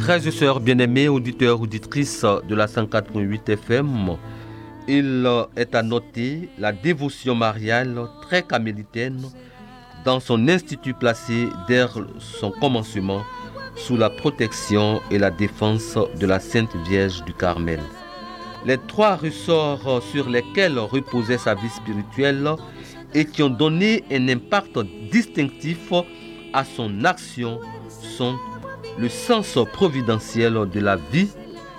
Frères et sœurs bien-aimés, auditeurs, auditrices de la 104.8 FM, il est à noter la dévotion mariale très carmélitaine dans son institut placé dès son commencement sous la protection et la défense de la Sainte Vierge du Carmel. Les trois ressorts sur lesquels reposait sa vie spirituelle et qui ont donné un impact distinctif à son action sont le sens providentiel de la vie,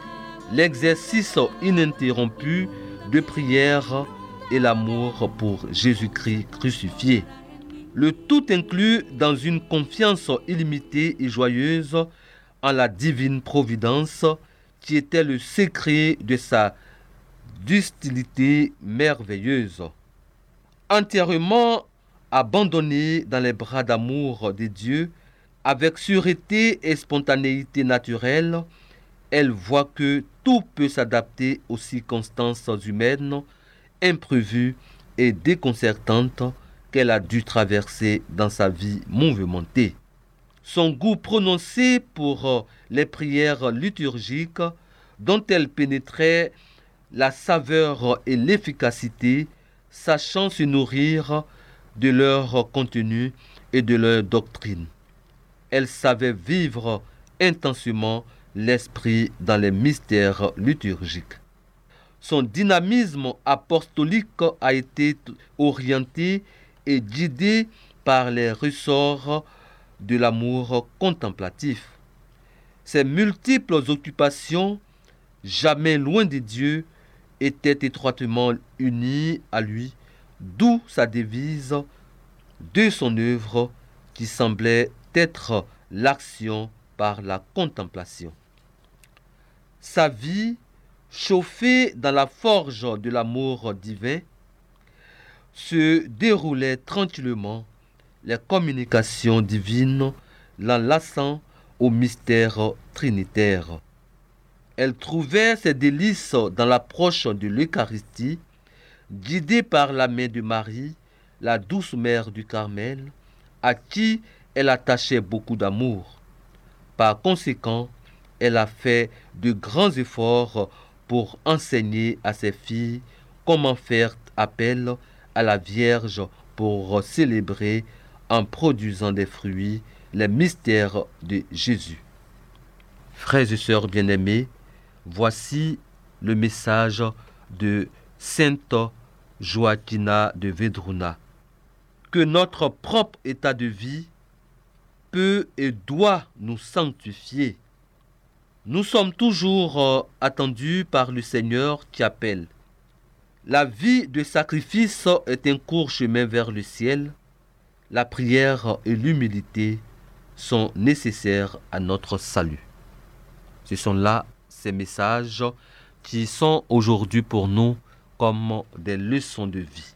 l'exercice ininterrompu de prière et l'amour pour Jésus-Christ crucifié. Le tout inclus dans une confiance illimitée et joyeuse en la divine providence qui était le secret de sa ductilité merveilleuse. Entièrement abandonnée dans les bras d'amour de Dieu, avec sûreté et spontanéité naturelle, elle voit que tout peut s'adapter aux circonstances humaines, imprévues et déconcertantes qu'elle a dû traverser dans sa vie mouvementée. Son goût prononcé pour les prières liturgiques, dont elle pénétrait la saveur et l'efficacité, sachant se nourrir de leur contenu et de leur doctrine. Elle savait vivre intensément l'esprit dans les mystères liturgiques. Son dynamisme apostolique a été orienté et guidé par les ressorts de l'amour contemplatif. Ses multiples occupations, jamais loin de Dieu, étaient étroitement unies à lui, d'où sa devise de son œuvre qui semblait être l'action par la contemplation. Sa vie, chauffée dans la forge de l'amour divin, se déroulait tranquillement, les communications divines l'enlaçant au mystère trinitaire. Elle trouvait ses délices dans l'approche de l'Eucharistie, guidée par la main de Marie, la douce mère du Carmel, à qui elle attachait beaucoup d'amour. Par conséquent, elle a fait de grands efforts pour enseigner à ses filles comment faire appel à la Vierge pour célébrer en produisant des fruits les mystères de Jésus. Frères et sœurs bien-aimés, voici le message de Sainte Joaquina de Vedruna. Que notre propre état de vie peut et doit nous sanctifier. Nous sommes toujours attendus par le Seigneur qui appelle. La vie de sacrifice est un court chemin vers le ciel. La prière et l'humilité sont nécessaires à notre salut. Ce sont là ces messages qui sont aujourd'hui pour nous comme des leçons de vie.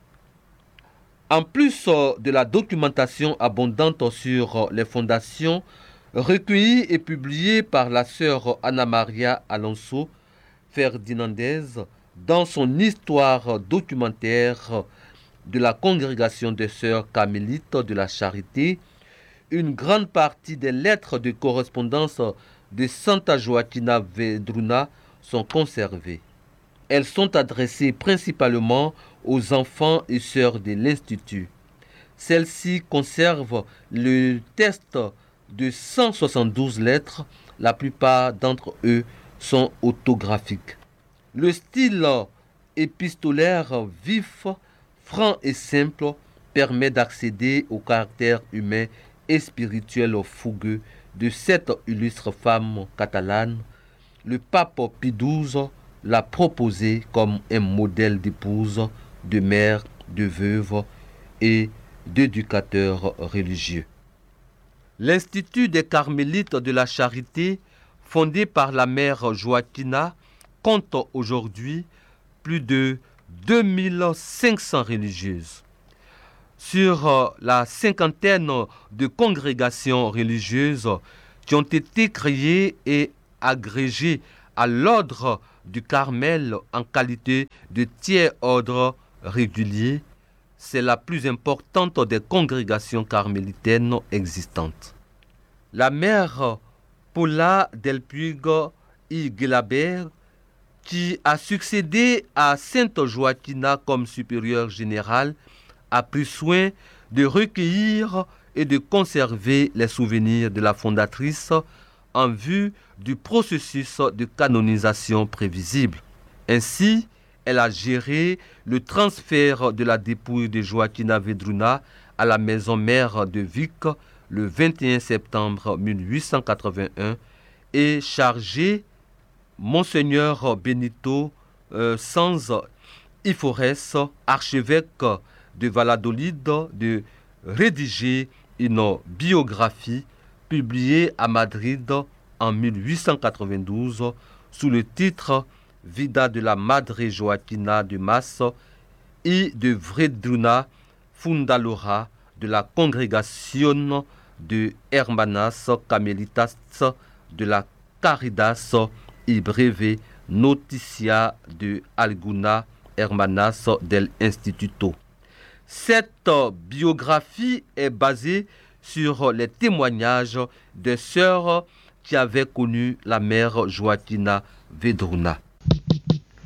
En plus de la documentation abondante sur les fondations recueillies et publiées par la sœur Anna Maria Alonso Ferdinandez dans son histoire documentaire de la congrégation des sœurs carmélites de la Charité, une grande partie des lettres de correspondance de Santa Joaquina Vedruna sont conservées. Elles sont adressées principalement aux enfants et sœurs de l'Institut. Celles-ci conservent le texte de 172 lettres, la plupart d'entre eux sont autographiques. Le style épistolaire vif, franc et simple permet d'accéder au caractère humain et spirituel fougueux de cette illustre femme catalane. Le pape Pie XII l'a proposé comme un modèle d'épouse, de mère, de veuve et d'éducateur religieux. L'Institut des Carmélites de la Charité, fondé par la mère Joaquina, compte aujourd'hui plus de 2500 religieuses. Sur la cinquantaine de congrégations religieuses qui ont été créées et agrégées à l'ordre du Carmel en qualité de tiers-ordre régulier, c'est la plus importante des congrégations carmélitaines existantes. La mère Paula del Puig y Gelabert, qui a succédé à Sainte Joaquina comme supérieure générale, a pris soin de recueillir et de conserver les souvenirs de la fondatrice en vue du processus de canonisation prévisible. Ainsi, elle a géré le transfert de la dépouille de Joaquina Vedruna à la maison mère de Vic le 21 septembre 1881 et chargé Monseigneur Benito Sanz y Forès, archevêque de Valladolid, de rédiger une biographie publiée à Madrid en 1892 sous le titre Vida de la Madre Joaquina de Mas y de Vedruna Fundadora de la Congregación de Hermanas Carmelitas de la Caridas y Breve Noticia de Alguna Hermanas del Instituto. Cette biographie est basée sur les témoignages des sœurs qui avaient connu la mère Joaquina Vedruna.